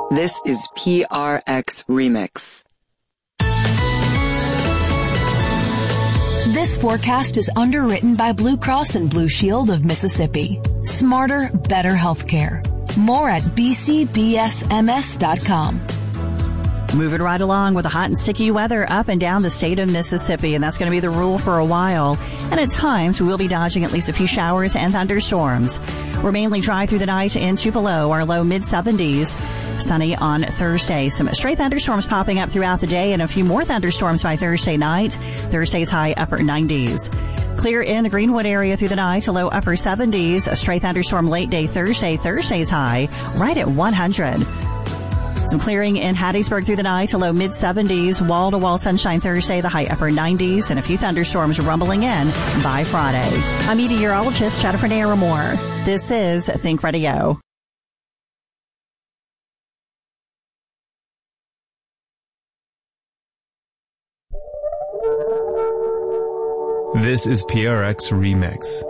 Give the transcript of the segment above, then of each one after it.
This is PRX Remix. This forecast is underwritten by Blue Cross and Blue Shield of Mississippi. Smarter, better healthcare. More at bcbsms.com. Moving right along with the hot and sticky weather up and down the state of Mississippi, and that's going to be the rule for a while. And at times, we will be dodging at least a few showers and thunderstorms. We're mainly dry through the night and below our low mid-70s. Sunny on Thursday. Some stray thunderstorms popping up throughout the day and a few more thunderstorms by Thursday night. Thursday's high upper 90s. Clear in the Greenwood area through the night to low upper 70s. A stray thunderstorm late day Thursday. Thursday's high right at 100. Some clearing in Hattiesburg through the night to low mid-70s. Wall-to-wall sunshine Thursday, the high upper 90s, and a few thunderstorms rumbling in by Friday. I'm meteorologist Jennifer Naramore. This is Think Radio. This is PRX Remix.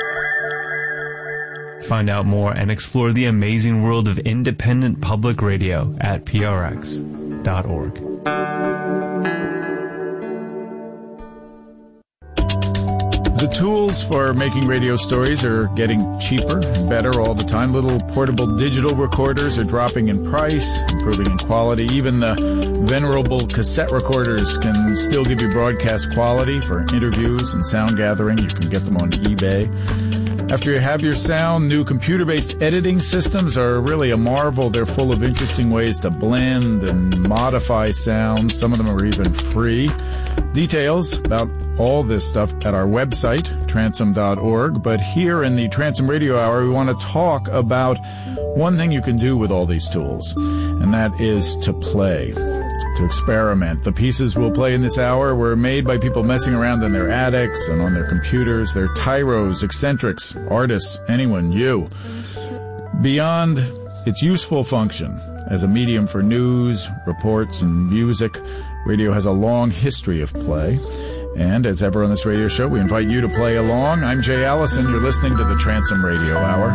Find out more and explore the amazing world of independent public radio at prx.org. The tools for making radio stories are getting cheaper and better all the time. Little portable digital recorders are dropping in price, improving in quality. Even the venerable cassette recorders can still give you broadcast quality for interviews and sound gathering. You can get them on eBay. After you have your sound, new computer-based editing systems are really a marvel. They're full of interesting ways to blend and modify sound. Some of them are even free. Details about all this stuff at our website, transom.org. But here in the Transom Radio Hour, we want to talk about one thing you can do with all these tools, and that is to play, to experiment. The pieces we'll play in this hour were made by people messing around in their attics and on their computers. They're tyros, eccentrics, artists, anyone, you. Beyond its useful function as a medium for news, reports, and music, radio has a long history of play. And as ever on this radio show, we invite you to play along. I'm Jay Allison. You're listening to the Transom Radio Hour.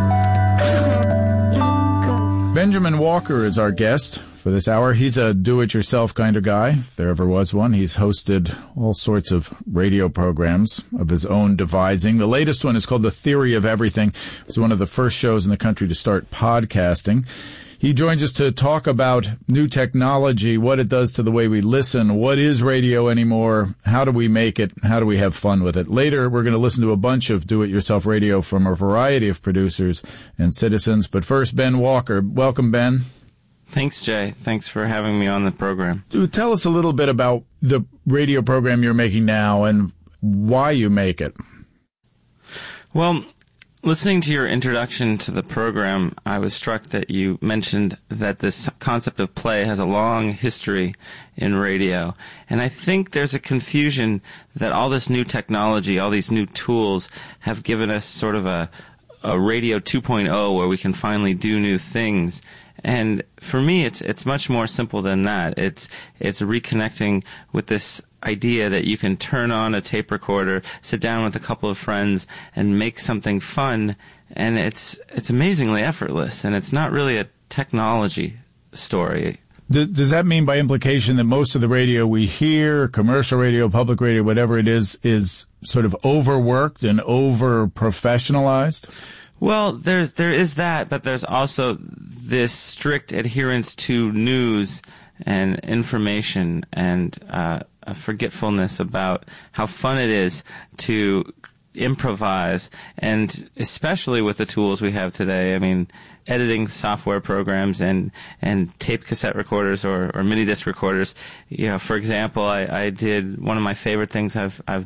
Benjamin Walker is our guest for this hour. He's a do-it-yourself kind of guy, if there ever was one. He's hosted all sorts of radio programs of his own devising. The latest one is called The Theory of Everything. It was one of the first shows in the country to start podcasting. He joins us to talk about new technology, what it does to the way we listen, what is radio anymore, how do we make it, how do we have fun with it. Later, we're going to listen to a bunch of do-it-yourself radio from a variety of producers and citizens. But first, Ben Walker. Welcome, Ben. Thanks, Jay. Thanks for having me on the program. Tell us a little bit about the radio program you're making now and why you make it. Well, listening to your introduction to the program, I was struck that you mentioned that this concept of play has a long history in radio. And I think there's a confusion that all this new technology, all these new tools have given us sort of a radio 2.0 where we can finally do new things. And for me, it's much more simple than that. It's reconnecting with this idea that you can turn on a tape recorder, sit down with a couple of friends, and make something fun, and it's amazingly effortless, and it's not really a technology story. Does that mean by implication that most of the radio we hear, commercial radio, public radio, whatever it is sort of overworked and over-professionalized? Well, there is that, but there's also this strict adherence to news and information and a forgetfulness about how fun it is to improvise, and especially with the tools we have today. I mean, editing software programs and tape cassette recorders or mini disc recorders. You know, for example, I did one of my favorite things I've